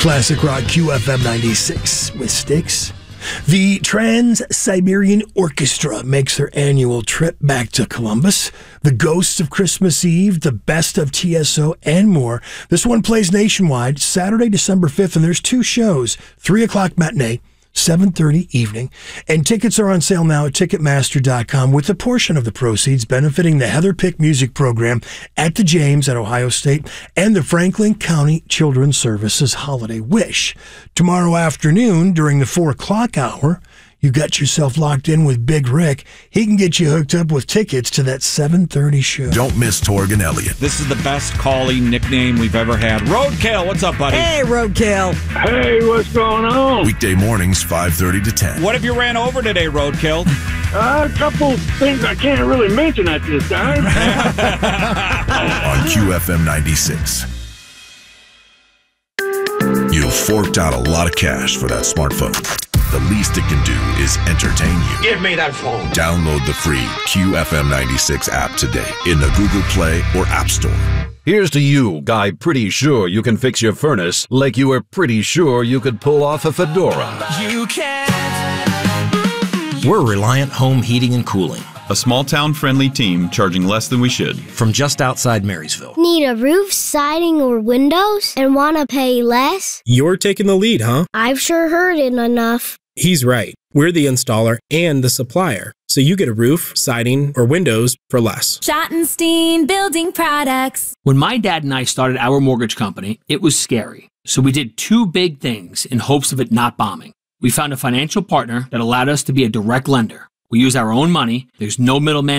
Classic Rock QFM 96 with Styx. The Trans-Siberian Orchestra makes their annual trip back to Columbus. The Ghosts of Christmas Eve, the Best of TSO, and more. This one plays nationwide Saturday, December 5th, and there's two shows, 3 o'clock matinee, 7:30 evening, and tickets are on sale now at Ticketmaster.com, with a portion of the proceeds benefiting the Heather Pick Music Program at the James at Ohio State and the Franklin County Children's Services Holiday Wish. Tomorrow afternoon during the 4 o'clock hour, you got yourself locked in with Big Rick. He can get you hooked up with tickets to that 7:30 show. Don't miss Torg and Elliott. This is the best calling nickname we've ever had. Roadkill, what's up, buddy? Hey, Roadkill. Hey, what's going on? Weekday mornings, 5:30 to 10. What have you ran over today, Roadkill? A couple things I can't really mention at this time. On QFM 96. You forked out a lot of cash for that smartphone. The least it can do is entertain you. Give me that phone. Download the free QFM 96 app today in the Google Play or App Store. Here's to you, guy pretty sure you can fix your furnace like you were pretty sure you could pull off a fedora. You can. We're Reliant Home Heating and Cooling. A small-town-friendly team charging less than we should. From just outside Marysville. Need a roof, siding, or windows and want to pay less? You're taking the lead, huh? I've sure heard it enough. He's right. We're the installer and the supplier. So you get a roof, siding, or windows for less. Schottenstein Building Products. When my dad and I started our mortgage company, it was scary. So we did 2 big things in hopes of it not bombing. We found a financial partner that allowed us to be a direct lender. We use our own money. There's no middleman